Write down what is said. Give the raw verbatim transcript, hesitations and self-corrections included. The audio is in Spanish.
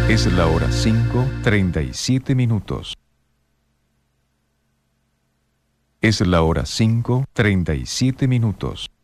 Es la hora cinco, treinta y siete minutos. Es la hora cinco, treinta y siete minutos.